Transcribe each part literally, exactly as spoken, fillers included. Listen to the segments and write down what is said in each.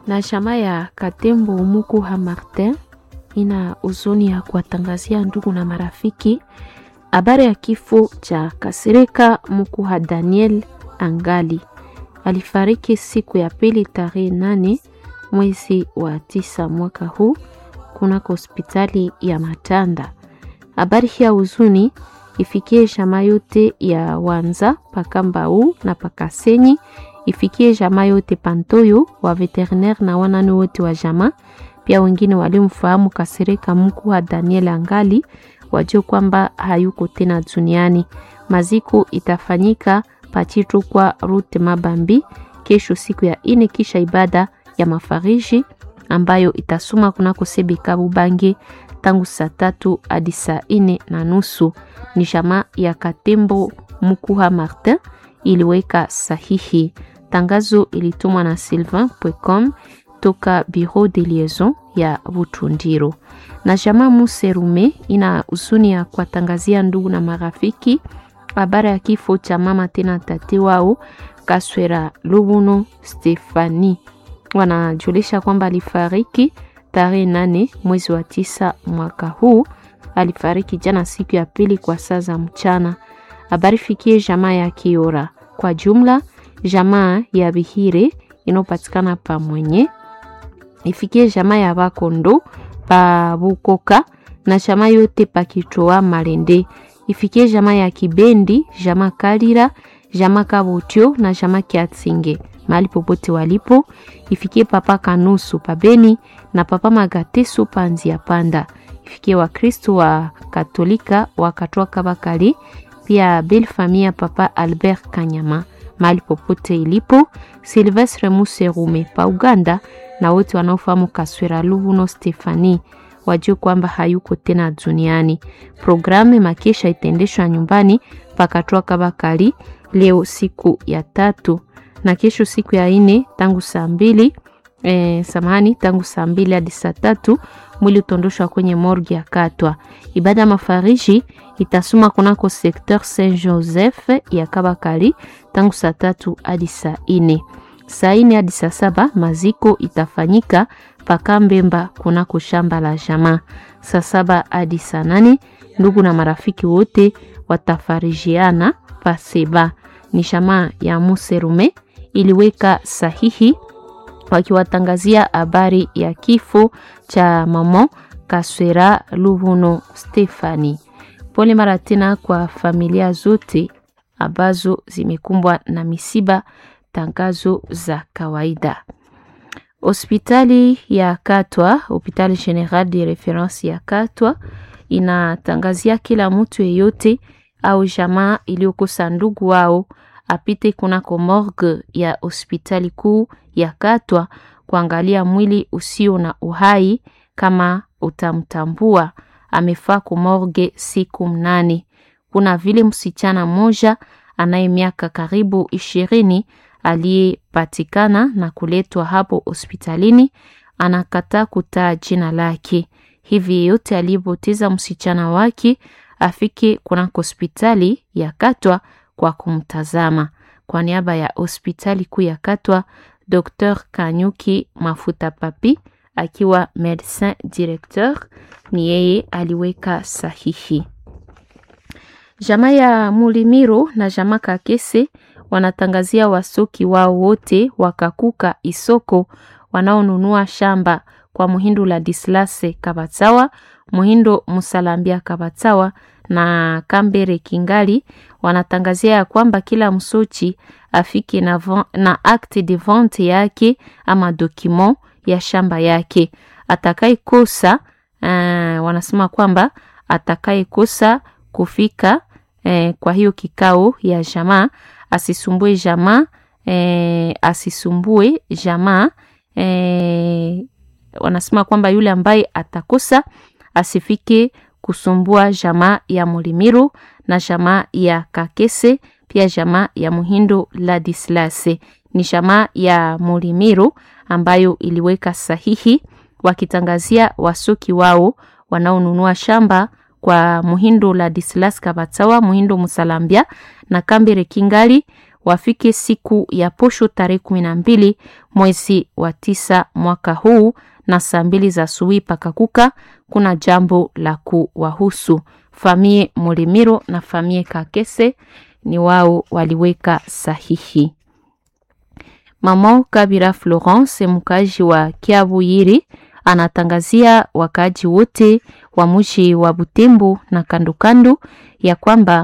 Na chama ya Katembo Mukuha Martin ina huzuni ya kuwatangazia ndugu na marafiki habari ya kifo cha Kasereka Mukuha Daniel Angali. Alifariki siku ya pili tarehe nane mwezi wa tisa mwaka huu kunako hospitali ya Matanda. Habari ya huzuni ifikie jamaa yote ya Wanza Pakambau na Pakasenyi, ifikie jamaa yote Pantoyo wa veterinaire na wanani wote wa jamaa, pia wengine walimfahamu Kasereka Mukuha Daniel Angali wajue kwamba hayuko tena duniani. Maziko itafanyika Pachitu kwa Rute Mabambi kesho siku ya ine, kisha ibada ya mafariji ambayo itasoma kunako Sebeka Bubange tangu saa tatu hadi saa ine na nusu. Ni jamaa ya Katembo Mukuha Martin iliweka sahihi. Tangazo ilitumwa na sylvain point com toka Bureau de Liaison ya Butundiro. Na jamaa Muserume ina huzuni ya kuwatangazia ndugu na marafiki habari ya kifo cha mama tena tate wao Kaswera Lubuno Stefani. Wanajulisha kwamba alifariki tarehe nane mwezi wa tisa mwaka huu. Alifariki jana siku ya pili kwa saa za mchana. Habari fikie jamaa ya Kiora. Kwa jumla jamaa ya Bihire inopatikana pa Mwenye, ifikie jamaa ya Bakondo pa Bukoka na jamaa yote pa Kitoa Malende, ifikie jamaa ya Kibendi, jamaa Kalira, jamaa Kabotio na jamaa Kiatsinge mahali popote walipo. Ifikie papa Kanusu pa Beni na papa Magatesu pa Nzia Panda, ifikie wa Kristo wa Katolika wa Katwa Kabakali, pia bel famia papa Albert Kanyama mahali popote ilipo. Silvestre Muserume pa Uganda na wote wanaofahamu Kaswera Lubuno Stefani wajue kwamba hayuko tena duniani. Programu makesha itendeshwa nyumbani pakatoa Kabakali leo siku ya tatu, na kesho siku ya ine tangu saa mbili eh, samahani tangu saa mbili hadi saa tatu mwili utondoshwa kwenye morgue ya Katwa. Ibada mafariji itasoma kunako secteur Saint Joseph ya Kabakali tangu saa tatu hadi saa ine. Saa ine hadi saa saba maziko itafanyika Pakambemba kunako shamba la jamaa. Saa saba hadi saa nane ndugu na marafiki wote watafarijiana paseba. Ni jamaa ya Muserume iliweka sahihi wakiwatangazia habari ya kifo cha mama Kaswera Lubuno Stefani. Pole mara tena kwa familia zote ambazo zimekumbwa na misiba. Tangazo za kawaida. Hospitali ya Katwa, Hopital General de Reference ya Katwa, inatangazia kila mtu yeyote au jamaa iliyokosa ndugu wao apite kunako morgue ya hospitali kuu ya Katwa kuangalia mwili usio na uhai. Kama utamtambua amefaa ku morgue siku mnane. Kuna vile msichana moja anaye miaka karibu ishirini aliyepatikana na kuletwa hapo hospitalini, anakataa kutaa jina lake. Hivi yote aliyepoteza msichana wake afike kuna hospitali ya Katwa kwa kumtazama. Kwa niaba ya hospitali kuu ya Katwa, Docteur Kanyuki Mafuta Papi akiwa médecin directeur, ni yeye aliweka sahihi. Jamaa ya Mulimiro na jamaa Kakese wanatangazia wasoki wao wote wakakuka isoko wanaonunua shamba kwa Muhindo Ladislase Kabatsawa, Muhindo Musalambia Kabatsawa na Kambere Kingali. Wanatangazia ya kwamba kila msochi afike na, na acte de vente yake ama document ya shamba yake. Atakaye kosa uh, wanasema kwamba atakaye kosa kufika eh, kwa hiyo kikao ya jamaa asisumbue jamaa eh, asisumbue jamaa eh, wanasema kwamba yule ambaye atakosa asifike kusumbua jamaa ya Mulimiro na jamaa ya Kakese, pia jamaa ya Muhindo Ladislase. Ni jamaa ya Mulimiro ambayo iliweka sahihi wakitangazia wasoki wao wanaonunua shamba kwa Muhindo Ladislase Kabatsawa, Muhindo Musalambia na Kambere Kingali wafike siku ya posho tarehe kumi na mbili mwezi wa tisa mwaka huu na saa mbili za asubuhi pakakuka. Kuna jambo la kuwahusu. Famie Mulimiro na famie Kakese ni wao waliweka sahihi. Mama Kabira Florence, mkaji wa Kiabuyiri, anatangazia wakaji wote wa mji wa Butembo na kandokando ya kwamba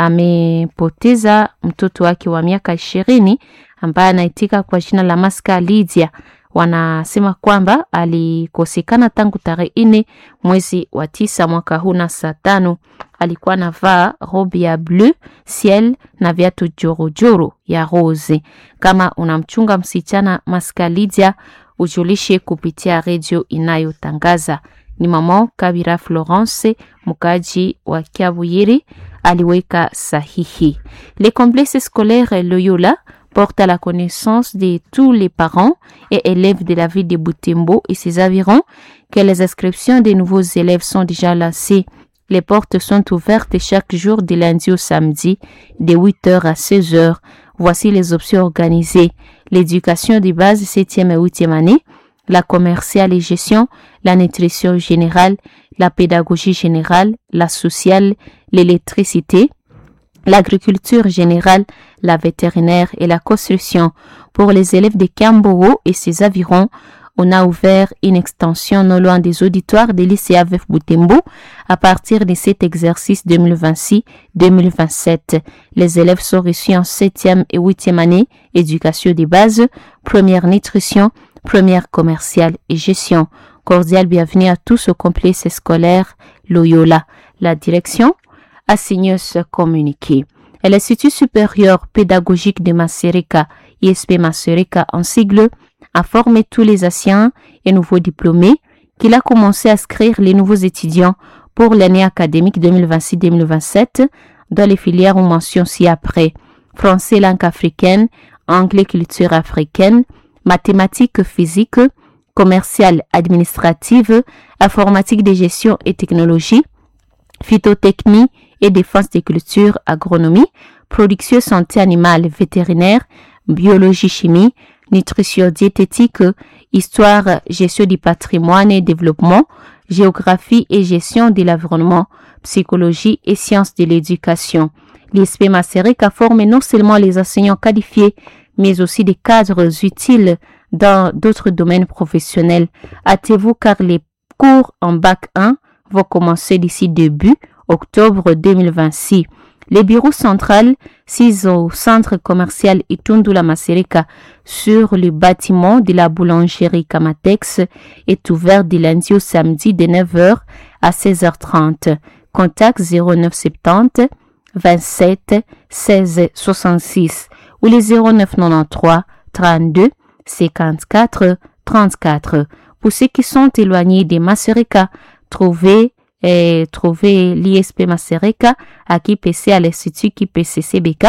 amepoteza mtoto wake wa miaka ishirini ambaye anaitika kwa jina la Maska Lydia. Wanasema kwamba alikosekana tangu tarehe nne mwezi wa tisa mwaka huu na saa tano. Alikuwa anavaa robe ya bleu ciel na viatu jorojoro ya rose. Kama unamchunga msichana Maska Lydia, ujulishe kupitia radio inayotangaza. Ni mama Kabira Florence, mkaji wa Kiabuyiri, aliweka sahihi. Les complexes scolaires Loyola porte à la connaissance de tous les parents et élèves de la ville de Butembo et ses environs que les inscriptions des nouveaux élèves sont déjà lancées. Les portes sont ouvertes chaque jour de lundi au samedi de huit heures à seize heures. Voici les options organisées. L'éducation de base septième et huitième année, la commerciale et gestion, la nutrition générale, la pédagogie générale, la sociale, l'électricité, l'agriculture générale, la vétérinaire et la construction. Pour les élèves de Kambowo et ses environs, on a ouvert une extension non loin des auditoires de l'I C A V F Butembo à partir de cet exercice deux mille vingt-six deux mille vingt-sept. Les élèves sont reçus en septième et huitième année, éducation de base, première nutrition, première commerciale et gestion. Cordial bienvenue à tous au complexe scolaire Loyola. La direction a signé ce communiqué. Et l'Institut supérieur pédagogique de Masereka, I S P Masereka en sigle, a formé tous les anciens et nouveaux diplômés qu'il a commencé à inscrire les nouveaux étudiants pour l'année académique deux mille vingt-six deux mille vingt-sept dans les filières ou mentions ci-après: français langue africaine, anglais culture africaine, mathématiques physique, commerciale administrative, informatique de gestion et technologie, phytotechnie et défense des cultures, agronomie, production santé animale, vétérinaire, biologie chimie, nutrition diététique, histoire, gestion du patrimoine et développement, géographie et gestion de l'environnement, psychologie et sciences de l'éducation. L'I S P Masereka forme non seulement les enseignants qualifiés, mais aussi des cadres utiles dans d'autres domaines professionnels. Hâtez-vous car les cours en bac un vont commencer d'ici début octobre deux mille vingt-six. Les bureaux centrales, six au centre commercial Itundula Masereka sur le bâtiment de la boulangerie Kamatex, est ouvert du lundi au samedi de neuf heures à seize heures trente. Contact zéro neuf soixante-dix vingt-sept seize soixante-six ou les zéro neuf quatre-vingt-treize trente-deux cinquante-quatre trente-quatre. Pour ceux qui sont éloignés de Masereka, trouvez et trouver l'I S P Masereka à K P C à l'Institut K P C C B K,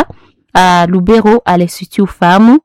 à Lubero à l'Institut Famu,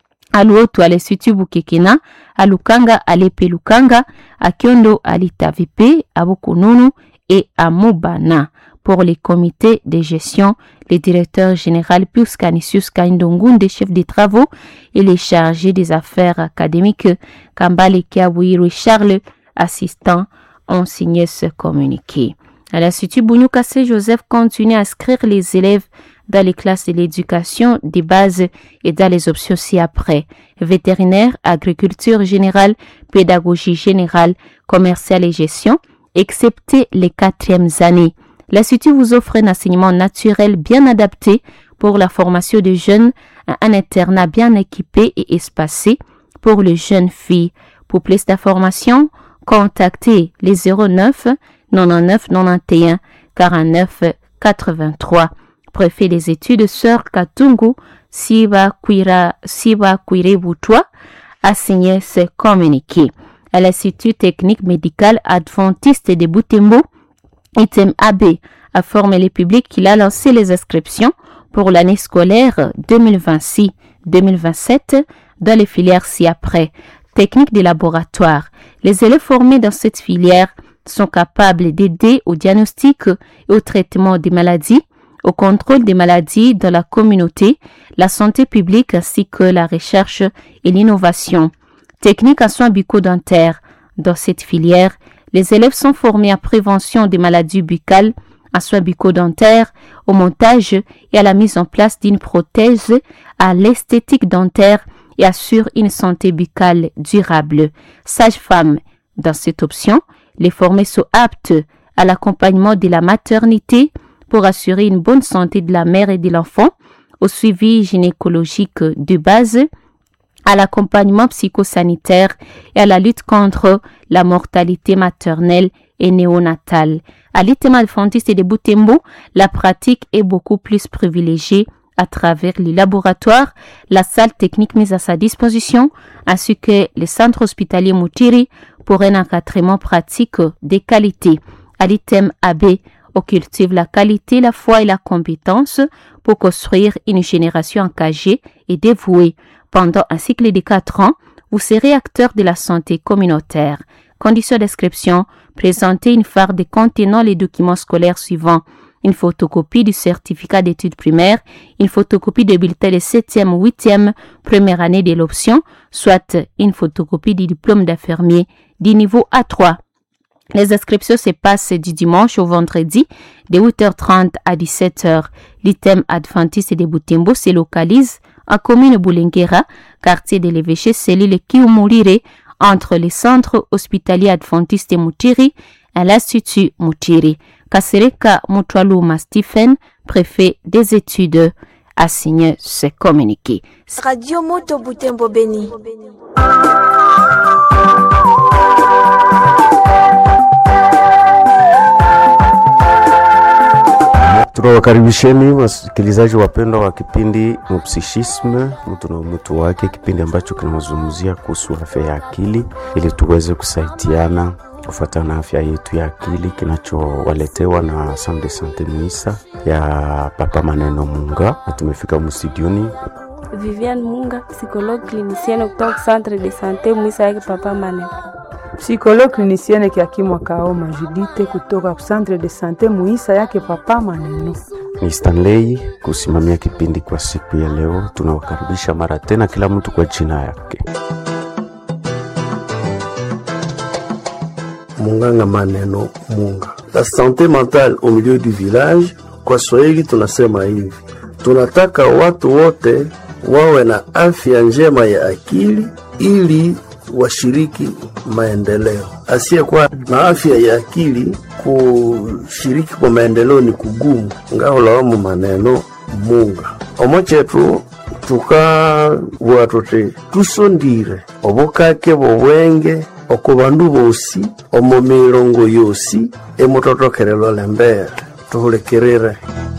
à Luoto à l'Institut Bukekena, à Lukanga à l'E P Lukanga, à Kyondo à l'I T A V P, à Bukununu et à Mobana. Pour les comités de gestion, le directeur général Pius Canisius Kaindongunde, chef des travaux, et les chargés des affaires académiques Kambale Kiabuyiri Charles, assistant, ont signé ce communiqué. À l'Institut Bunyukase, Joseph continue à inscrire les élèves dans les classes de l'éducation des bases et dans les options ci-après: vétérinaire, agriculture générale, pédagogie générale, commerciale et gestion, excepté les quatrièmes années. L'Institut vous offre un enseignement naturel bien adapté pour la formation des jeunes, un internat bien équipé et espacé pour les jeunes filles. Pour plus d'informations, contactez les zéro neuf quatre-vingt-neuf quatre-vingt-onze quarante-neuf quatre-vingt-trois. Préfet des études Sœur Katungu Siba Kwira Siba Kwire Butwa a signé ce communiqué. À l'Institut technique médical adventiste de Butembo, I T E M A B a formé le public qu'il a lancé les inscriptions pour l'année scolaire deux mille vingt-six deux mille vingt-sept dans les filières ci-après: technique de laboratoire. Les élèves formés dans cette filière sont capables d'aider au diagnostic et au traitement des maladies, au contrôle des maladies dans la communauté, la santé publique ainsi que la recherche et l'innovation. Technique à soins bucco-dentaires. Dans cette filière, les élèves sont formés à prévention des maladies buccales, à soins bucco-dentaires, au montage et à la mise en place d'une prothèse, à l'esthétique dentaire et assurent une santé buccale durable. Sage-femme. Dans cette option, les formés sont aptes à l'accompagnement de la maternité pour assurer une bonne santé de la mère et de l'enfant, au suivi gynécologique de base, à l'accompagnement psychosanitaire et à la lutte contre la mortalité maternelle et néonatale. À l'I T M adventiste de Butembo, la pratique est beaucoup plus privilégiée à travers les laboratoires, la salle technique mise à sa disposition, ainsi que les centres hospitaliers Moutiri pour un encadrement pratique de qualité. À l'I T M A B, on cultive la qualité, la foi et la compétence pour construire une génération engagée et dévouée. Pendant un cycle de quatre ans, vous serez acteur de la santé communautaire. Conditions d'inscription, présentez une farde contenant les documents scolaires suivants. Une photocopie du certificat d'études primaires, une photocopie de bulletin de septième ou huitième première année de l'option, soit une photocopie du diplôme d'infirmier du niveau A trois. Les inscriptions se passent du dimanche au vendredi de huit heures trente à dix-sept heures. L'I T M adventiste de Butembo se localise en commune Boulenguera, quartier de l'évêché, cellule Kiumulire, entre les centres hospitaliers adventistes Moutiri et l'Institut Moutiri. Kasereka Mutwaluma Stephen, préfet des études, a signé ce communiqué. Radio Moto Butembo Beni. Tunawakaribisheni wasikilizaji wapendwa wa kipindi Mpsichisme, mtu na mtu wake, kipindi ambacho kinazungumzia kuhusu afya ya akili ili tuweze kusaidiana kufuatana na afya yetu ya akili, kinachowaletewa na Centre de Santé Muisa ya Papa Maneno Munga. Na tumefika mstudioni Viviane Munga, psychologue clinicienne kutoka Centre de Santé Muisa ya Papa Maneno. Psychologue clinicienne Kiakimwa Kaoma Judite kutoka Centre de Santé Muisa yake Papa Maneno. Ni Stanley kusimamia kipindi kwa siku ya leo. Tunawakaribisha mara tena kila mtu kwa jina yake. Munganga Maneno Munga. La santé mentale au milieu du village, kwa Swahili tunasema hivi: tunataka watu wote wawe na afya njema ya akili ili washiriki maendeleo. Asiyekuwa na afya ya akili kushiriki kwa maendeleo ni kugumu. Ngao lawamu Maneno Munga omochetu tuka watote tusondire obukake bobwenge okubandu bosi omo mirongo yosi emototokerelo lembere tuhulekerere.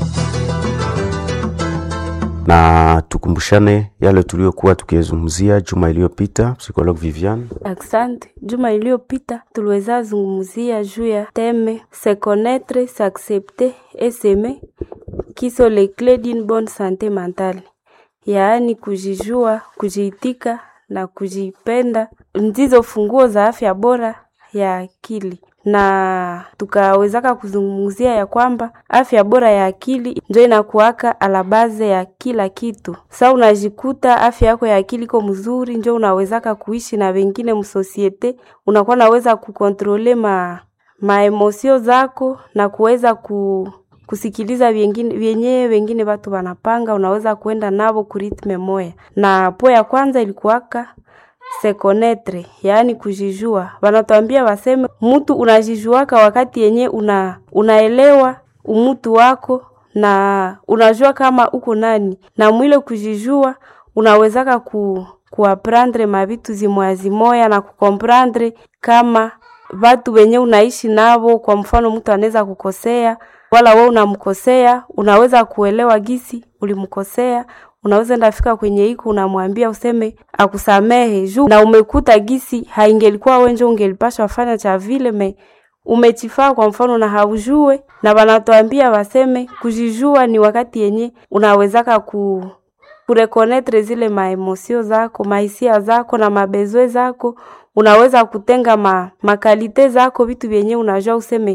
Na tukumbushane yale tuliokuwa tukizungumzia juma iliyopita. Psychologue Viviane. Asante. Juma iliyopita tuliweza zungumzia juu ya teme se connaître, s'accepter et s'aimer qui sont les clés d'une bonne santé mentale. Yaani kujijua, kujiitika na kujipenda ndizo funguo za afya bora ya akili. Na tukawezaka kuzungumzia ya kwamba afya bora ya akili ndio inakuaka alabaze ya kila kitu. Sasa unajikuta afya yako ya akili iko mzuri, ndio unawezaka kuishi na wengine msosiete, unakuwa naweza kukontrole ma maemosio zako na kuweza ku kusikiliza wengine wenyewe wengine watu wanapanga, unaweza kuenda nabo ku ritme moja. Na po ya kwanza ilikuwaka se connaître, yaani kujijua. Wanatuambia waseme mtu unajijuaka wakati yenye una unaelewa umutu wako na unajua kama uko nani. Na mwile kujijua unawezaka ku kuaprendre mabitu zimwazi moya na kukomprendre kama watu wenye unaishi nabo. Kwa mfano mtu anaweza kukosea wala wewe unamkosea, unaweza kuelewa gisi ulimkosea. Unaweza ndafika kwenye iko unamwambia useme akusamehe juu na umekuta gisi haingelikuwa wenjo ungelipasha wafanya cha vile me umechifaa kwa mfano na haujue. Na wanatuambia waseme kujijua ni wakati yenye unawezaka ku kurekonetre zile maemosio zako, mahisia zako na mabezwe zako. Unaweza kutenga ma makalite zako, vitu vyenye unajua useme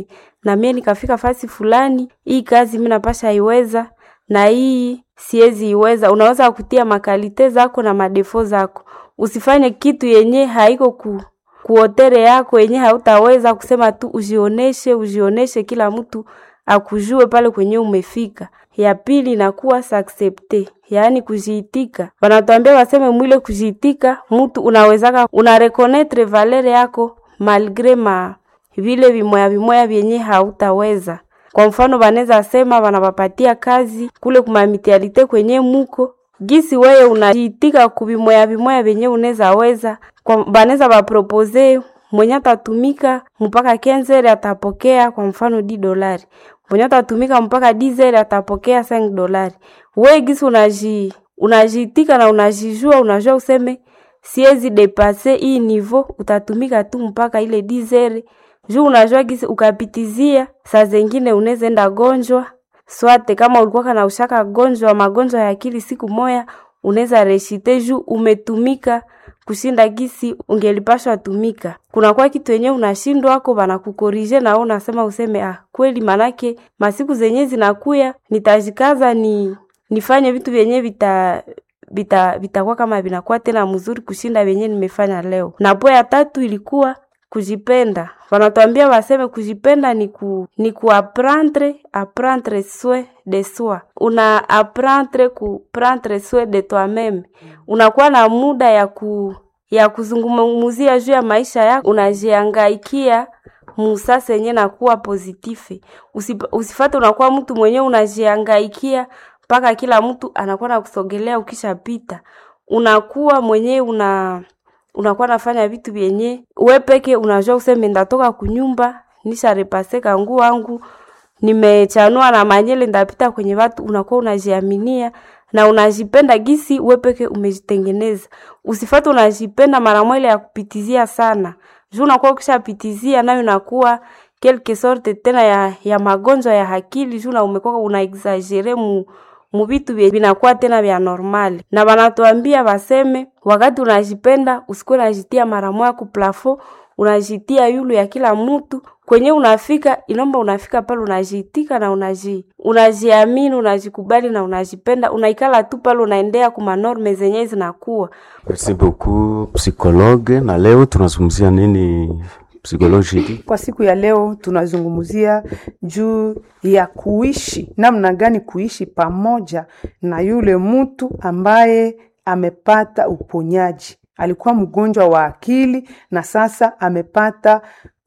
na mimi nikafika fasi fulani, hii kazi mimi napasha iweza na hii siwezi iweza. Unaweza kutia makalite zako na madefo zako. Usifanye kitu yenye haiko ku kuotere yako yenye hautaweza kusema tu ujioneshe ujioneshe kila mtu akujue pale kwenye umefika. Ya pili inakuwa s'accepter, yaani kujiitika. Wanatuambia waseme mwile kujiitika, mtu unawezaka una reconnaître valeur yako malgré ma vile vimoya vimoya vyenye hautaweza. Kwa mfano baneza sema wanapapatia kazi kule kumamitialite kwenye muko, gisi wewe unajiitika kubimoya vimoya vyenye unaweza weza. Kwa baneza ba propose mwenye atatumika mpaka kenzere atapokea kwa mfano di dolari. Mwenye atatumika mpaka dizere atapokea cinq dolari. Wewe gisi unaji unajiitika na unajijua, unajua useme siezi depasser hii niveau, utatumika tu mpaka ile dizere. Juu unajua gisi ukapitizia saa zingine unaweza enda gonjwa. Swate kama ulikuwa kana ushaka gonjwa magonjwa ya akili siku moya unaweza reshite juu umetumika kushinda gisi ungelipashwa tumika. Kuna kwa kitu yenyewe unashindwa wako bana kukorije na unasema useme ah kweli manake masiku zenye zinakuya nitajikaza ni nifanye vitu vyenye vita vita vitakuwa kama vinakuwa tena mzuri kushinda vyenye nimefanya leo. Na po ya tatu ilikuwa kujipenda. Wanatuambia waseme kujipenda ni ku ni ku apprendre apprendre soin de soi. Una apprendre ku prendre soin de toi-même. Unakuwa na muda ya ku ya kuzungumzia juu ya maisha yako, unajihangaikia musasa yenyewe na kuwa positife. Usip, usifate unakuwa mtu mwenyewe unajihangaikia mpaka kila mtu anakuwa na kusogelea ukishapita. Unakuwa mwenyewe una unakuwa nafanya vitu vyenye wewe peke unajua useme ndatoka kunyumba nisha repaseka nguo wangu nimechanua na manyele ndapita kwenye watu. Unakuwa unajiaminia na unajipenda gisi wewe peke umejitengeneza. Usifate unajipenda mara moja ya kupitizia sana. Juu unakuwa ukishapitizia nayo inakuwa quelque sorte tena ya ya magonjwa ya akili. Juu na umekuwa una exagere mu mubitu vinakuwa tena vya normali. Na wanatuambia waseme wakati unajipenda usikuwe unajitia mara moja ku plafo, unajitia yulu ya kila mtu kwenye unafika. Inomba unafika pale unajitika na unaji unajiamini, unajikubali na unajipenda, unaikala tu pale unaendea kuma norme zenye zinakuwa. Merci beaucoup psychologue. Na leo tunazungumzia nini psychology? Kwa siku ya leo tunazungumzia juu ya kuishi, namna gani kuishi pamoja na yule mtu ambaye amepata uponyaji. Alikuwa mgonjwa wa akili na sasa amepata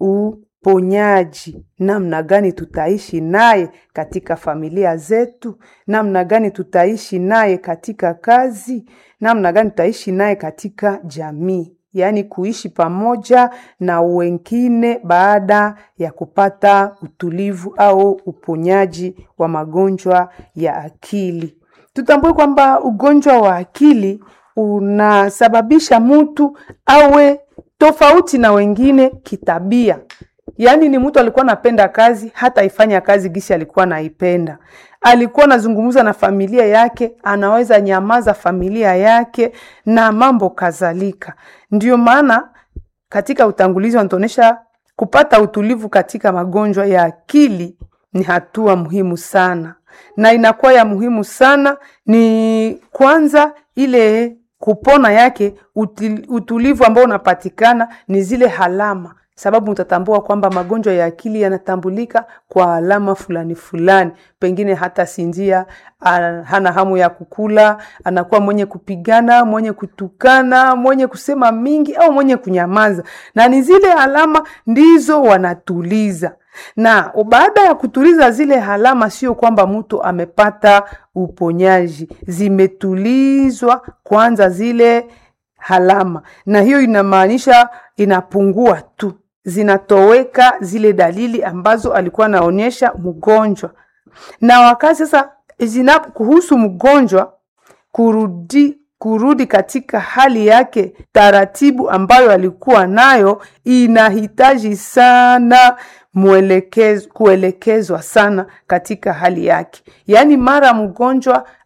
uponyaji. Namna gani tutaishi naye katika familia zetu? Namna gani tutaishi naye katika kazi? Namna gani tutaishi naye katika jamii? Yaani kuishi pamoja na wengine baada ya kupata utulivu au uponyaji wa magonjwa ya akili. Tutambue kwamba ugonjwa wa akili unasababisha mtu awe tofauti na wengine kitabia. Yaani ni mtu alikuwa anapenda kazi, hata ifanya kazi gisi alikuwa anaipenda. Alikuwa anazungumza na familia yake, anaweza nyamaza familia yake na mambo kadhalika. Ndio maana katika utangulizi wanatuonesha kupata utulivu katika magonjwa ya akili ni hatua muhimu sana. Na inakuwa ya muhimu sana ni kwanza ile kupona yake, utulivu ambao unapatikana ni zile halama. Sababu utatambua kwamba magonjwa ya akili yanatambulika kwa alama fulani fulani. Pengine hata sinzia, hana hamu ya kukula, anakuwa mwenye kupigana, mwenye kutukana, mwenye kusema mingi au mwenye kunyamaza. Na ni zile alama ndizo wanatuliza. Na baada ya kutuliza zile alama, sio kwamba mtu amepata uponyaji. Zimetulizwa kwanza zile alama. Na hiyo inamaanisha inapungua tu. Zinatoweka zile dalili ambazo alikuwa anaonyesha mgonjwa. Na wakati sasa zinapo kuhusu mgonjwa kurudi kurudi katika hali yake taratibu ambayo alikuwa nayo, inahitaji sana mwelekezo kuelekezwa sana katika hali yake. Yaani mara mgonjwa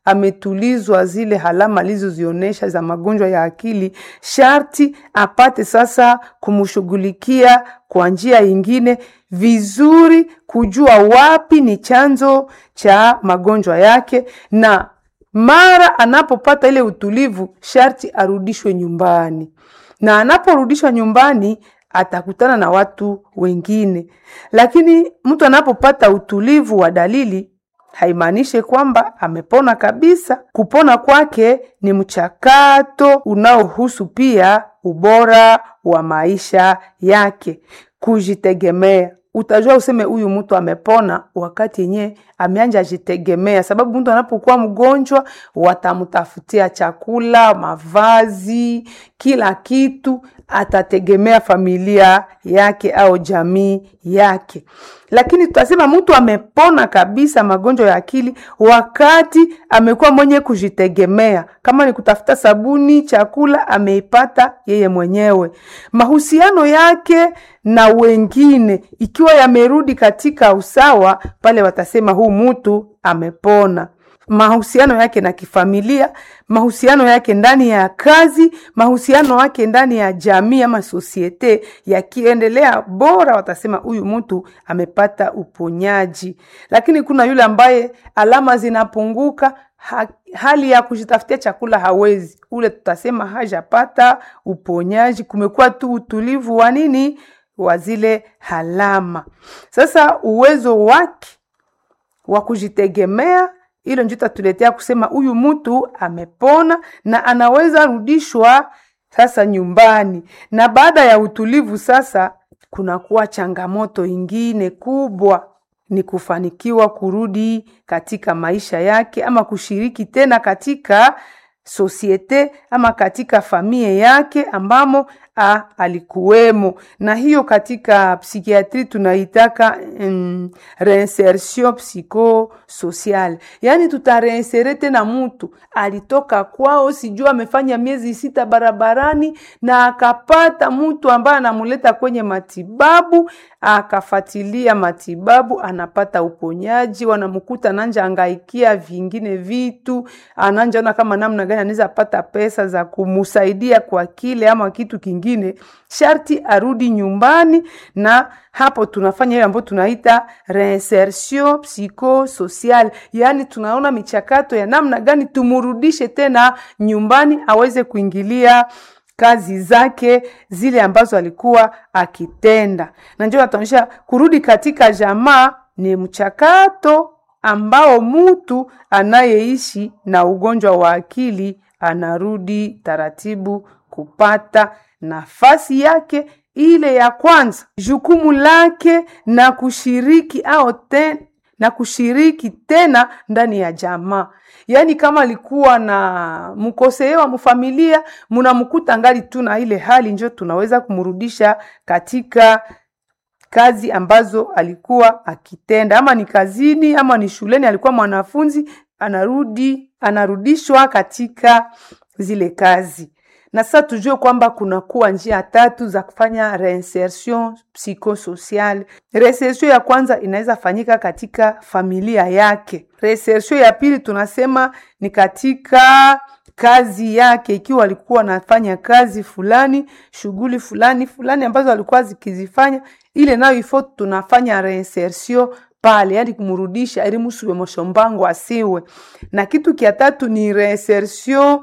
ametulizwa zile halama alizozionyesha za magonjwa ya akili, sharti apate sasa kumshughulikia kwa njia nyingine vizuri, kujua wapi ni chanzo cha magonjwa yake, na mara anapopata ile utulivu sharti arudishwe nyumbani. Na anaporudishwa nyumbani atakutana na watu wengine. Lakini mtu anapopata utulivu wa dalili haimaanishi kwamba amepona kabisa. Kupona kwake ni mchakato unaohusu pia ubora wa maisha yake, kujitegemea. Utajua useme huyu mtu amepona wakati yenye ameanja jitegemea, sababu mtu anapokuwa mgonjwa watamtafutia chakula, mavazi, kila kitu, atategemea familia yake au jamii yake. Lakini tutasema mtu amepona kabisa magonjwa ya akili wakati amekuwa mwenye kujitegemea. Kama ni kutafuta sabuni, chakula, ameipata yeye mwenyewe. Mahusiano yake na wengine ikiwa yamerudi katika usawa, pale watasema huu mtu amepona. Mahusiano yake na kifamilia, mahusiano yake ndani ya kazi, mahusiano yake ndani ya jamii ama societe yakiendelea bora, watasema huyu mtu amepata uponyaji. Lakini kuna yule ambaye alama zinapunguka, ha, hali ya kujitafutia chakula hawezi, ule tutasema hajapata uponyaji, kumekuwa tu utulivu wa nini, wa zile halama. Sasa uwezo wake wa kujitegemea, hilo ndio tatuletea kusema huyu mtu amepona na anaweza rudishwa sasa nyumbani. Na baada ya utulivu sasa kunakuwa changamoto ingine kubwa, ni kufanikiwa kurudi katika maisha yake ama kushiriki tena katika societe ama katika familia yake ambamo a, alikuwemo. Na hiyo katika psikiatri tunaitaka um, reinsertion psychosocial. Yani tutareinsere tena mtu alitoka kwao, sijua amefanya miezi sita barabarani na akapata mtu ambaye anamuleta kwenye matibabu, akafatilia matibabu, anapata uponyaji, wanamkuta nanja angaikia vingine vitu, ananja ona kama namna gani anaweza pata pesa za kumusaidia kwa kile ama kitu kingine, sharti arudi nyumbani. Na hapo tunafanya ile ambayo tunaita reinsertion psychosocial, yani tunaona michakato ya namna gani tumurudishe tena nyumbani aweze kuingilia kazi zake zile ambazo alikuwa akitenda. Na ndio ataonyesha kurudi katika jamaa ni mchakato ambao mtu anayeishi na ugonjwa wa akili anarudi taratibu kupata nafasi yake ile ya kwanza, jukumu lake, na kushiriki au ten, na kushiriki tena ndani ya jamaa. Yani kama alikuwa na mkoseo wa mfamilia, mnamkuta ngali tu na ile hali, njoo tunaweza kumrudisha katika kazi ambazo alikuwa akitenda, ama ni kazini ama ni shuleni alikuwa mwanafunzi, anarudi anarudishwa katika zile kazi. Na sasa tujue kwamba kuna kuwa njia tatu za kufanya reinsertion psychosocial. Reinsertion ya kwanza inaweza fanyika katika familia yake. Reinsertion ya pili tunasema ni katika kazi yake, ikiwa alikuwa anafanya kazi fulani, shughuli fulani fulani ambazo alikuwa zikizifanya, ile nayo ifo tunafanya reinsertion pale, yani kumrudisha ili msiwe moshombango asiwe. Na kitu kia tatu ni reinsertion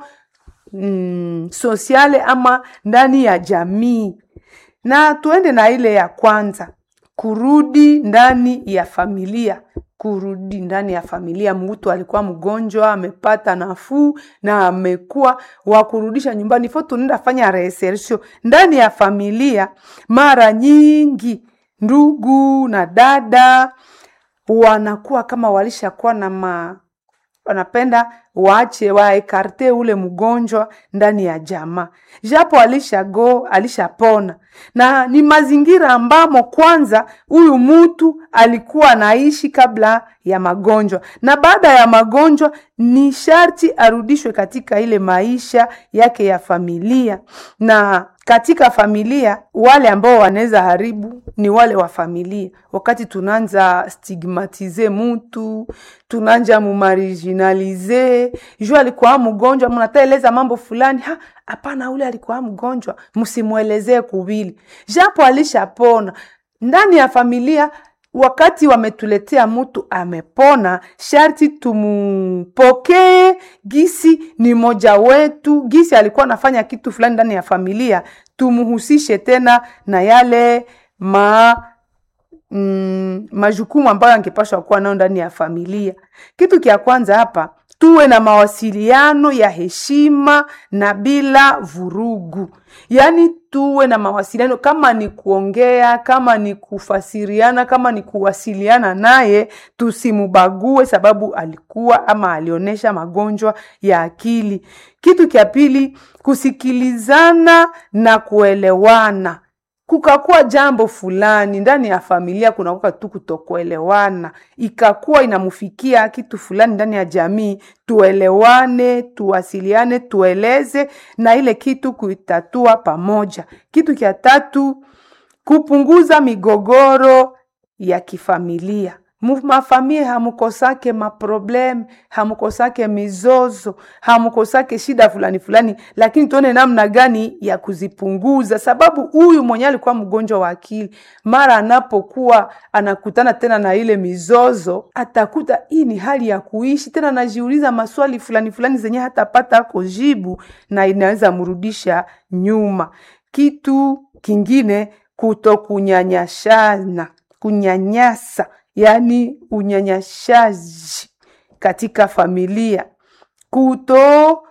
Mm, sosiale ama ndani ya jamii. Na tuende na ile ya kwanza, kurudi ndani ya familia. Kurudi ndani ya familia, mtu alikuwa mgonjwa, amepata nafuu na amekuwa wa kurudisha nyumbani. Fo tunaenda fanya reinsertion ndani ya familia. Mara nyingi ndugu na dada wanakuwa kama walishakuwa na ma wanapenda waache waekarte ule mgonjwa ndani ya jamaa, japo alishago alishapona. Na ni mazingira ambamo kwanza huyu mtu alikuwa anaishi kabla ya magonjwa, na baada ya magonjwa ni sharti arudishwe katika ile maisha yake ya familia. Na katika familia wale ambao wanaweza haribu ni wale wa familia. Wakati tunaanza stigmatize mtu, tunaanza mumarginalize, jua alikuwa mgonjwa, mnataeleza mambo fulani, ha hapana ule alikuwa mgonjwa, msimuelezee kubili. Japo alishapona. Ndani ya familia wakati wametuletea mtu amepona, sharti tumpokee gisi ni moja wetu, gisi alikuwa anafanya kitu fulani ndani ya familia, tumuhusishe tena na yale ma mm, majukumu ambayo angepaswa kuwa nao ndani ya familia. Kitu kia kwanza hapa, tuwe na mawasiliano ya heshima na bila vurugu. Yaani tuwe na mawasiliano, kama ni kuongea, kama ni kufasiriana, kama ni kuwasiliana naye, tusimubague sababu alikuwa ama alionesha magonjwa ya akili. Kitu kia pili, kusikilizana na kuelewana. Kukakuwa jambo fulani ndani ya familia, kunakuwa tu kutokuelewana, ikakuwa inamufikia kitu fulani ndani ya jamii, tuelewane, tuwasiliane, tueleze na ile kitu kuitatua pamoja. Kitu kia tatu, kupunguza migogoro ya kifamilia. Mafamilia hamukosake maproblem, hamukosake mizozo, hamukosake shida fulani fulani, lakini tuone namna gani ya kuzipunguza. Sababu huyu mwenye alikuwa mgonjwa wa akili, mara anapokuwa anakutana tena na ile mizozo, atakuta hii ni hali ya kuishi, tena anajiuliza maswali fulani fulani zenye hatapata kujibu na inaweza mrudisha nyuma. Kitu kingine, kutokunyanyashana, kunyanyasa, yani unyanyashaji katika familia, kuto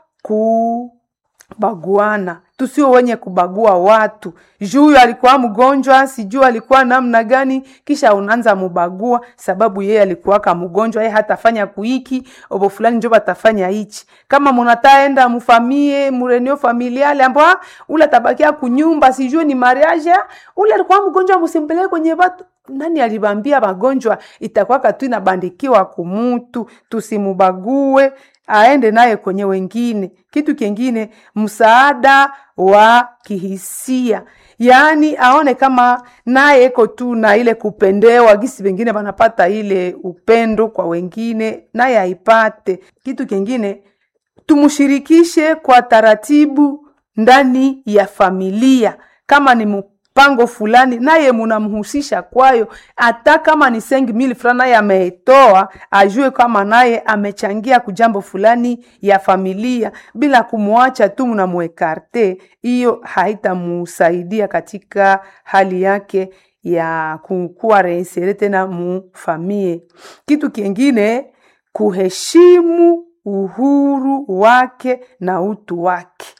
kubaguana. Tusio wenye kubagua watu. Juu alikuwa mgonjwa, sijui alikuwa namna gani, kisha unaanza mubagua sababu yeye alikuwa kama mgonjwa, yeye hatafanya kuiki, obo fulani njoba atafanya hichi. Kama mnataenda mfamie, murenio familiale ambao ule tabakia kunyumba, sijui ni mariage, ule alikuwa mgonjwa msimpeleke kwenye watu. Nani alibambia magonjwa itakuwa katu inabandikiwa kumutu, tusimubague, aende naye kwenye wengine. Kitu kingine, msaada wa kihisia. Yaani aone kama naye eko tu na ile kupendewa, gisi wengine wanapata ile upendo kwa wengine, naye aipate. Kitu kingine, tumushirikishe kwa taratibu ndani ya familia. Kama ni pango fulani, naye munamhusisha kwayo, hata kama ni sengi mili fulani naye ameitoa, ajue kama naye amechangia kujambo fulani ya familia, bila kumuacha tu mnamuekarte. Hiyo haitamusaidia katika hali yake ya kukua reinsere tena mufamie. Kitu kingine, kuheshimu uhuru wake na utu wake.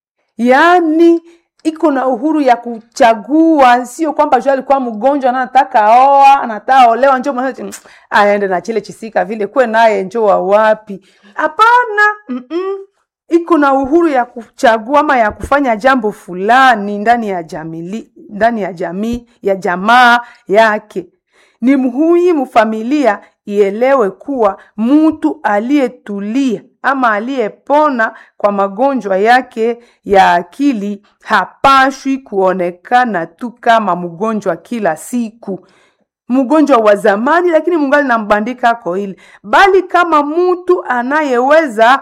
Yaani iko na uhuru ya kuchagua, sio kwamba jua alikuwa mgonjwa na anataka oa, anataka olewa, njoo mwana aende na chile chisika vile kwe naye njoo wa wapi. Hapana, mm -mm. Iko na uhuru ya kuchagua ama ya kufanya jambo fulani ndani ya jamii, ndani ya jamii ya jamaa yake. Ni muhimu familia ielewe kuwa mtu aliyetulia ama aliyepona kwa magonjwa yake ya akili hapashwi kuonekana tu kama mgonjwa kila siku, mgonjwa wa zamani lakini mungali na mbandika kwa ile, bali kama mtu anayeweza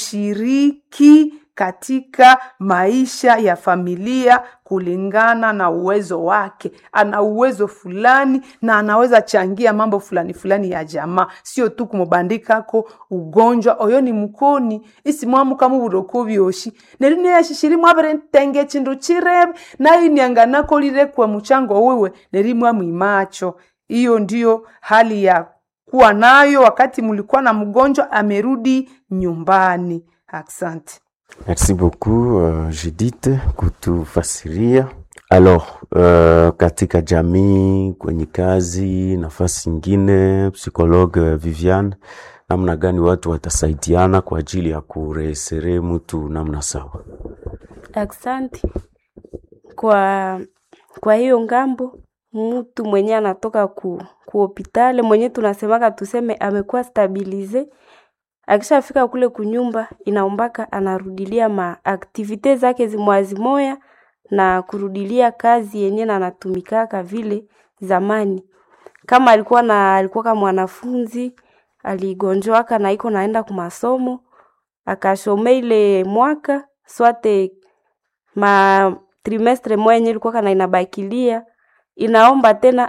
kushiriki katika maisha ya familia kulingana na uwezo wake. Ana uwezo fulani na anaweza changia mambo fulani fulani ya jamaa, sio tu kumubandika ko ugonjwa oyo ni mukoni isi mwamuka mu buroko byoshi nerine yashishiri mwabere tenge chindu chirebe na iniangana ko lire kwa mchango wewe nerimwa mwimacho. Hiyo ndio hali ya kuwa nayo wakati mulikuwa na mgonjwa amerudi nyumbani. Asante. Merci beaucoup uh, Judith kutufasiria. Alors uh, katika jamii, kwenye kazi, nafasi nyingine, psychologue Viviane, namna gani watu watasaidiana kwa ajili ya kuresere mtu namna sawa? Asante. Kwa kwa hiyo ngambo, mtu mwenye anatoka ku ku hospitali, mwenye tunasemaka tuseme amekuwa stabilize, akishafika kule kunyumba inaombaka anarudilia ma activite zake zimwazi moya na kurudilia kazi yenye na anatumikaka vile zamani. Kama alikuwa na alikuwa kama mwanafunzi aligonjwaka na iko naenda kwa masomo, akashome ile mwaka swate ma trimestre mwenye ilikuwa kana inabakilia, inaomba tena